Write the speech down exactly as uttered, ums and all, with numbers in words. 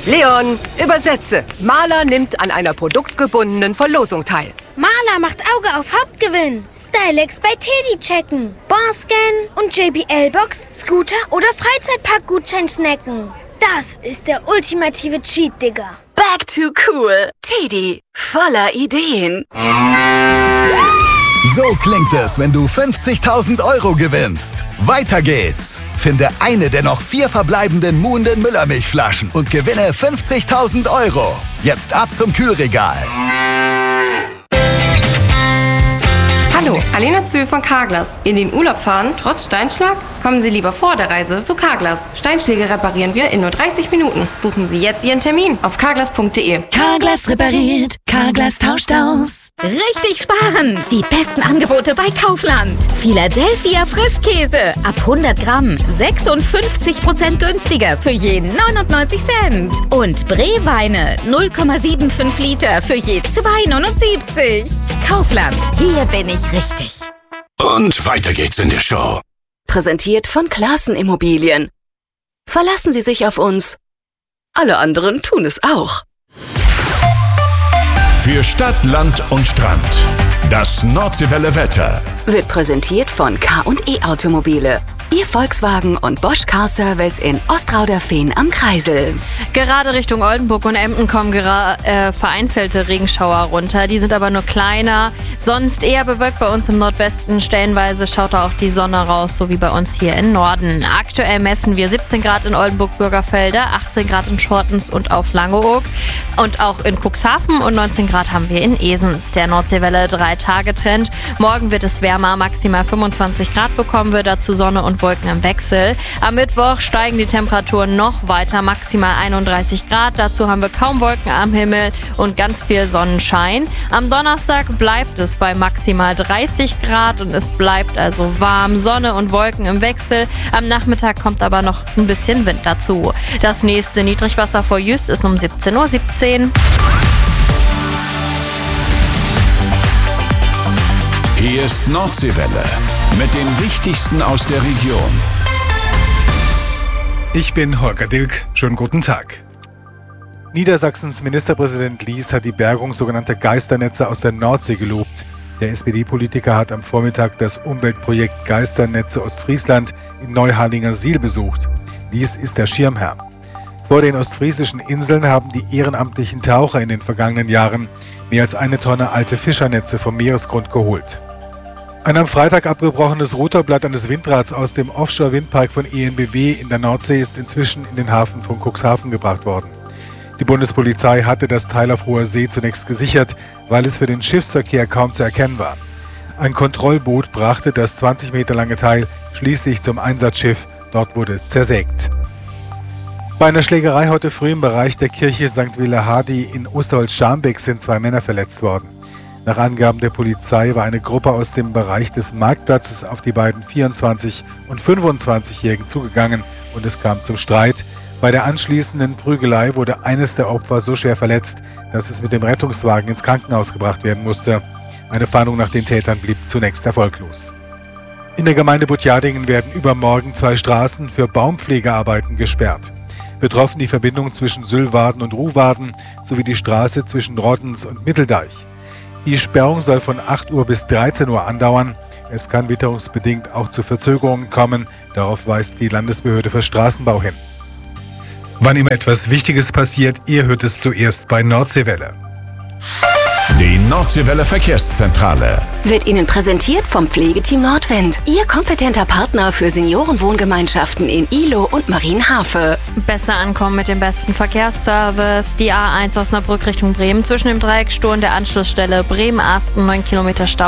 Leon, übersetze. Maler nimmt an einer produktgebundenen Verlosung teil. Maler macht Auge auf Hauptgewinn. Stylex bei Teddy checken. Barscan und J B L-Box, Scooter oder Freizeitpark-Gutschein snacken. Das ist der ultimative Cheat, Digga. Back to cool. Teddy, voller Ideen. So klingt es, wenn du fünfzigtausend Euro gewinnst. Weiter geht's. Finde eine der noch vier verbleibenden muhenden Müllermilchflaschen und gewinne fünfzigtausend Euro. Jetzt ab zum Kühlregal. Hallo, Alena Zühl von Carglass. In den Urlaub fahren, trotz Steinschlag? Kommen Sie lieber vor der Reise zu Carglass. Steinschläge reparieren wir in nur dreißig Minuten. Buchen Sie jetzt Ihren Termin auf carglass punkt de. Carglass repariert, Carglass tauscht aus. Richtig sparen! Die besten Angebote bei Kaufland. Philadelphia Frischkäse ab hundert Gramm sechsundfünfzig Prozent günstiger für je neunundneunzig Cent. Und Brewweine null Komma fünfundsiebzig Liter für je zwei neunundsiebzig. Kaufland, hier bin ich richtig. Und weiter geht's in der Show. Präsentiert von Classen Immobilien. Verlassen Sie sich auf uns. Alle anderen tun es auch. Für Stadt, Land und Strand. Das Nordseewelle Wetter Wird präsentiert von K und E Automobile. Ihr Volkswagen und Bosch Car Service in Ostrauderfehn am Kreisel. Gerade Richtung Oldenburg und Emden kommen gera- äh, vereinzelte Regenschauer runter. Die sind aber nur kleiner. Sonst eher bewölkt bei uns im Nordwesten. Stellenweise schaut da auch die Sonne raus, so wie bei uns hier im Norden. Aktuell messen wir siebzehn Grad in Oldenburg-Bürgerfelde, achtzehn Grad in Schortens und auf Langeoog. Und auch in Cuxhaven und neunzehn Grad haben wir in Esens. Der Nordseewelle drei Tage Trend. Morgen wird es wärmer, maximal fünfundzwanzig Grad bekommen wir, dazu Sonne und Wolken im Wechsel. Am Mittwoch steigen die Temperaturen noch weiter, maximal einunddreißig Grad. Dazu haben wir kaum Wolken am Himmel und ganz viel Sonnenschein. Am Donnerstag bleibt es bei maximal dreißig Grad und es bleibt also warm, Sonne und Wolken im Wechsel. Am Nachmittag kommt aber noch ein bisschen Wind dazu. Das nächste Niedrigwasser vor Jüst ist um siebzehn Uhr siebzehn. Hier ist Nordseewelle mit dem Wichtigsten aus der Region. Ich bin Holger Dilk. Schönen guten Tag. Niedersachsens Ministerpräsident Lies hat die Bergung sogenannter Geisternetze aus der Nordsee gelobt. Der S P D-Politiker hat am Vormittag das Umweltprojekt Geisternetze Ostfriesland in Neuharlingersiel besucht. Lies ist der Schirmherr. Vor den ostfriesischen Inseln haben die ehrenamtlichen Taucher in den vergangenen Jahren mehr als eine Tonne alte Fischernetze vom Meeresgrund geholt. Ein am Freitag abgebrochenes Rotorblatt eines Windrads aus dem Offshore-Windpark von E N B W in der Nordsee ist inzwischen in den Hafen von Cuxhaven gebracht worden. Die Bundespolizei hatte das Teil auf hoher See zunächst gesichert, weil es für den Schiffsverkehr kaum zu erkennen war. Ein Kontrollboot brachte das zwanzig Meter lange Teil schließlich zum Einsatzschiff, dort wurde es zersägt. Bei einer Schlägerei heute früh im Bereich der Kirche Sankt Willehadi in Osterholz-Scharmbeck sind zwei Männer verletzt worden. Nach Angaben der Polizei war eine Gruppe aus dem Bereich des Marktplatzes auf die beiden vierundzwanzig- und fünfundzwanzigjährigen zugegangen und es kam zum Streit. Bei der anschließenden Prügelei wurde eines der Opfer so schwer verletzt, dass es mit dem Rettungswagen ins Krankenhaus gebracht werden musste. Eine Fahndung nach den Tätern blieb zunächst erfolglos. In der Gemeinde Butjadingen werden übermorgen zwei Straßen für Baumpflegearbeiten gesperrt. Betroffen die Verbindung zwischen Süllwarden und Ruhwarden sowie die Straße zwischen Roddens und Mitteldeich. Die Sperrung soll von acht Uhr bis dreizehn Uhr andauern. Es kann witterungsbedingt auch zu Verzögerungen kommen. Darauf weist die Landesbehörde für Straßenbau hin. Wann immer etwas Wichtiges passiert, ihr hört es zuerst bei Nordseewelle. Die Nordseewelle Verkehrszentrale Wird Ihnen präsentiert vom Pflegeteam Nordwind. Ihr kompetenter Partner für Seniorenwohngemeinschaften in Ihlow und Marienhafe. Besser ankommen mit dem besten Verkehrsservice. Die A eins Osnabrück Richtung Bremen zwischen dem Dreieck Sturm der Anschlussstelle Bremen-Asten, neun Kilometer Stau.